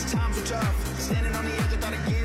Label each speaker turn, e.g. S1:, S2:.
S1: times were tough. Standing on the edge, I thought I'd give